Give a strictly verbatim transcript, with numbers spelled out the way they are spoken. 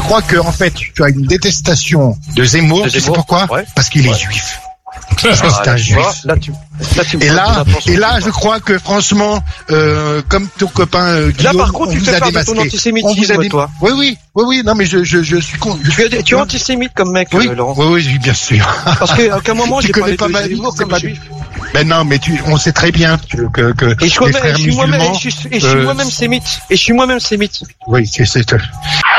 crois que en fait, tu as une détestation de Zemmour. De Tu sais Zemmour, pourquoi? ouais. Parce qu'il est Ouais. juif. Parce que Ah, c'est un là, tu juif. vois, là, tu, là, tu me Et poses là, une attention. et là, je crois que franchement, euh, comme ton copain euh, Là, Guillaume, par contre, on tu vous fais a faire de ton démasqué. On vous a antisémitisme, dé- toi. Oui, oui, oui, oui. Non, mais je, je, je suis con. Je Tu suis, es, tu es antisémite comme mec, Oui, euh, Laurent. oui, oui, bien sûr. Parce qu'à aucun moment, Tu j'ai connais parlé pas de ma vie, Zemmour c'est comme pas juif. Ben non, mais tu, on sait très bien que, que, que Et je suis les moi-même, frères je suis moi-même, musulmans. et je suis, et je suis euh, moi-même sémite. Et je suis moi-même sémite. Oui, c'est, c'est,